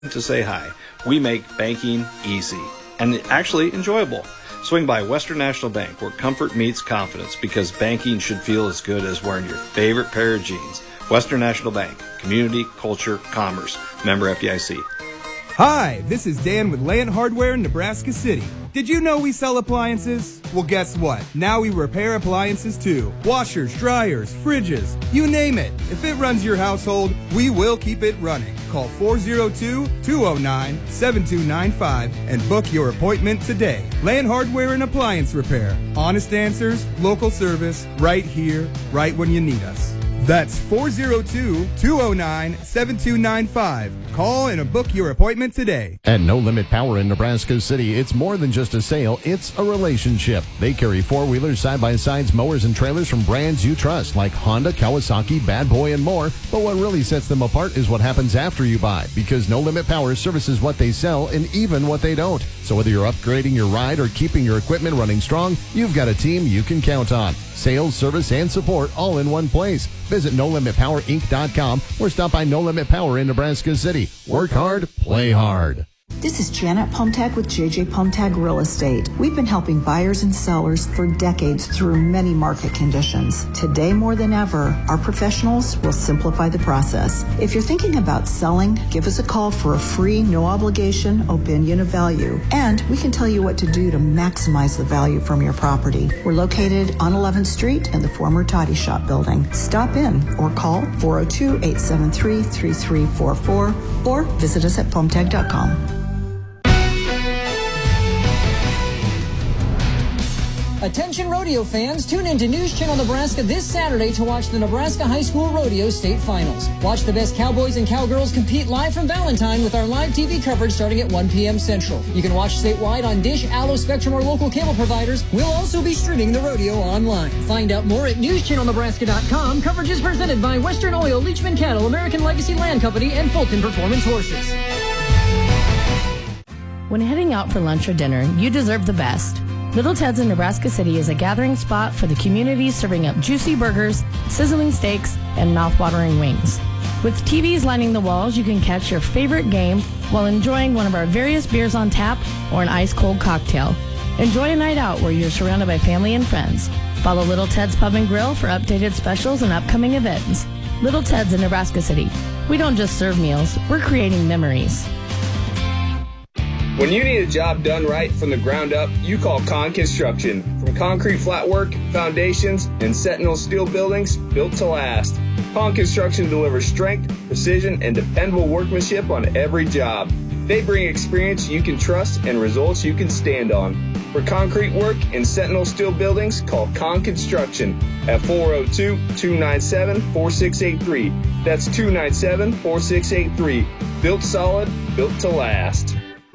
to say hi. We make banking easy and actually enjoyable. Swing by Western National Bank, where comfort meets confidence, because banking should feel as good as wearing your favorite pair of jeans. Western National Bank. Community, culture, commerce. Member FDIC. Hi, this is Dan with Lant Hardware in Nebraska City. Did you know we sell appliances? Well, guess what? Now we repair appliances too. Washers, dryers, fridges, you name it. If it runs your household, we will keep it running. Call 402-209-7295 and book your appointment today. Lant Hardware and Appliance Repair. Honest answers, local service, right here, right when you need us. That's 402-209-7295. Call and book your appointment today. At No Limit Power in Nebraska City, it's more than just a sale, it's a relationship. They carry four-wheelers, side-by-sides, mowers, and trailers from brands you trust, like Honda, Kawasaki, Bad Boy, and more. But what really sets them apart is what happens after you buy, because No Limit Power services what they sell and even what they don't. So whether you're upgrading your ride or keeping your equipment running strong, you've got a team you can count on. Sales, service, and support all in one place. Visit NoLimitPowerInc.com or stop by No Limit Power in Nebraska City. Work hard, play hard. This is Janet Pomtag with JJ Pomtag Real Estate. We've been helping buyers and sellers for decades through many market conditions. Today more than ever, our professionals will simplify the process. If you're thinking about selling, give us a call for a free, no obligation opinion of value. And we can tell you what to do to maximize the value from your property. We're located on 11th Street in the former Toddy Shop building. Stop in or call 402-873-3344 or visit us at pomtag.com. Attention rodeo fans, tune into News Channel Nebraska this Saturday to watch the Nebraska High School Rodeo State Finals. Watch the best cowboys and cowgirls compete live from Valentine with our live TV coverage starting at 1 p.m. Central. You can watch statewide on Dish, Allo, Spectrum, or local cable providers. We'll also be streaming the rodeo online. Find out more at newschannelnebraska.com. Coverage is presented by Western Oil, Leachman Cattle, American Legacy Land Company, and Fulton Performance Horses. When heading out for lunch or dinner, you deserve the best. Little Ted's in Nebraska City is a gathering spot for the community, serving up juicy burgers, sizzling steaks, and mouth-watering wings. With TVs lining the walls, you can catch your favorite game while enjoying one of our various beers on tap or an ice-cold cocktail. Enjoy a night out where you're surrounded by family and friends. Follow Little Ted's Pub and Grill for updated specials and upcoming events. Little Ted's in Nebraska City. We don't just serve meals, we're creating memories. When you need a job done right from the ground up, you call Con Construction. From concrete flatwork, foundations, and Sentinel steel buildings built to last. Con Construction delivers strength, precision, and dependable workmanship on every job. They bring experience you can trust and results you can stand on. For concrete work in Sentinel steel buildings, call Con Construction at 402-297-4683. That's 297-4683. Built solid, built to last.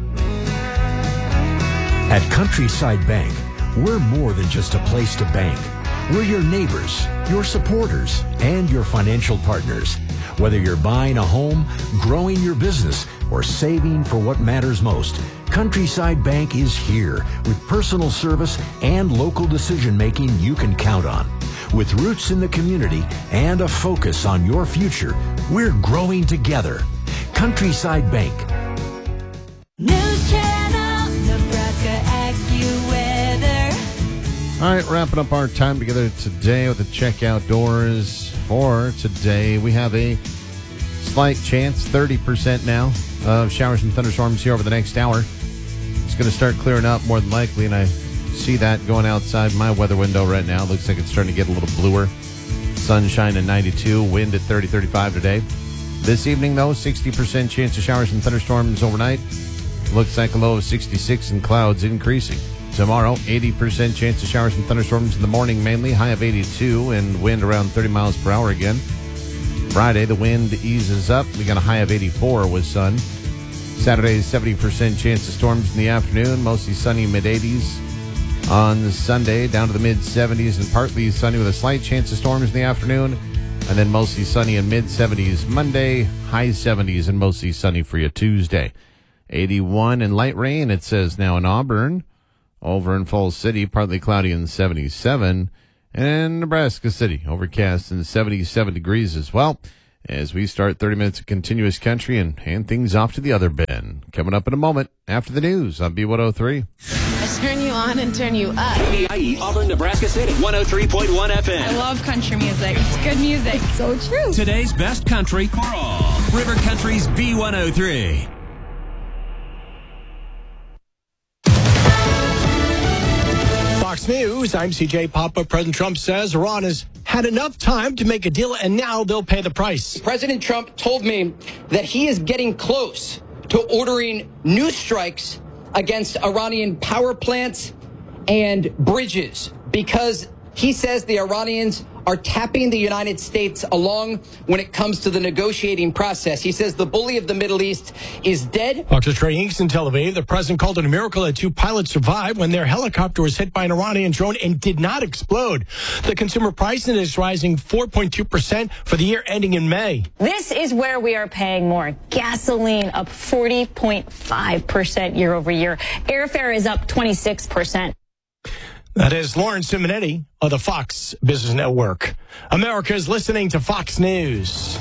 At Countryside Bank, we're more than just a place to bank. We're your neighbors, your supporters, and your financial partners. Whether you're buying a home, growing your business, or saving for what matters most, Countryside Bank is here with personal service and local decision-making you can count on. With roots in the community and a focus on your future, we're growing together. Countryside Bank. News Channel, Nebraska AccuWeather. All right, wrapping up our time together today with the Check Outdoors. For today, we have a slight chance, 30% now, of showers and thunderstorms here over the next hour. It's going to start clearing up more than likely, and I see that going outside my weather window right now. Looks like it's starting to get a little bluer. Sunshine at 92, wind at 30, 35 today. This evening, though, 60% chance of showers and thunderstorms overnight. Looks like a low of 66 and clouds increasing. Tomorrow, 80% chance of showers and thunderstorms in the morning mainly, high of 82 and wind around 30 miles per hour again. Friday, the wind eases up. We got a high of 84 with sun. Saturday, 70% chance of storms in the afternoon, mostly sunny mid-80s. On Sunday, down to the mid-70s and partly sunny with a slight chance of storms in the afternoon. And then mostly sunny and mid-70s Monday, high 70s and mostly sunny for you Tuesday. 81 and light rain, it says now in Auburn. Over in Falls City, partly cloudy and 77. And Nebraska City, overcast and 77 degrees as well. as we start 30 minutes of continuous country and hand things off to the other Ben. Coming up in a moment after the news on B103. I turn you on and turn you up. KBIE, Auburn, Nebraska City, 103.1 FM. I love country music. It's good music. It's so true. Today's best country for all. River Country's B103. Fox News, I'm CJ Papa. President Trump says Iran has had enough time to make a deal, and now they'll pay the price. President Trump told me that he is getting close to ordering new strikes against Iranian power plants and bridges because he says the Iranians are tapping the United States along when it comes to the negotiating process. He says the bully of the Middle East is dead. Dr. Trey Hinks in Tel Aviv. The president called it a miracle that 2 pilots survived when their helicopter was hit by an Iranian drone and did not explode. The consumer price index is rising 4.2% for the year ending in May. This is where we are paying more. Gasoline up 40.5% year over year. Airfare is up 26%. That is Lauren Simonetti of the Fox Business Network. America is listening to Fox News.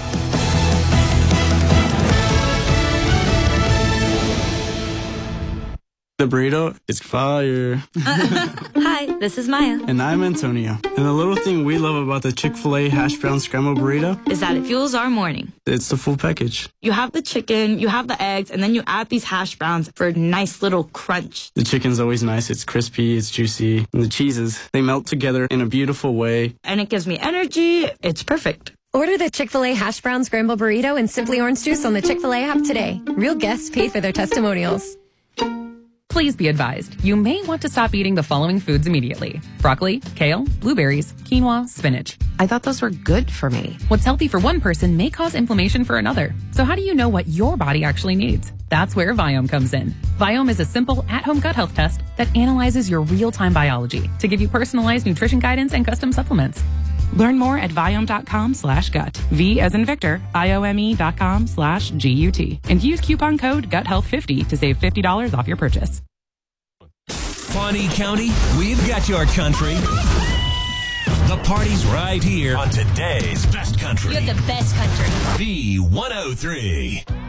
The burrito is fire. Hi, this is Maya. And I'm Antonio. And the little thing we love about the Chick-fil-A hash brown scrambled burrito is that it fuels our morning. It's the full package. You have the chicken, you have the eggs, and then you add these hash browns for a nice little crunch. The chicken's always nice. It's crispy, it's juicy. And the cheeses, they melt together in a beautiful way. And it gives me energy. It's perfect. Order the Chick-fil-A hash brown scrambled burrito and Simply Orange Juice on the Chick-fil-A app today. Real guests pay for their testimonials. Please be advised, you may want to stop eating the following foods immediately. Broccoli, kale, blueberries, quinoa, spinach. I thought those were good for me. What's healthy for one person may cause inflammation for another. So how do you know what your body actually needs? That's where Viome comes in. Viome is a simple at-home gut health test that analyzes your real-time biology to give you personalized nutrition guidance and custom supplements. Learn more at Viome.com/gut. V as in Victor, IOME.com/GUT. And use coupon code GUTHEALTH50 to save $50 off your purchase. Pawnee County, we've got your country. The party's right here on today's best country. You're the best country. B103.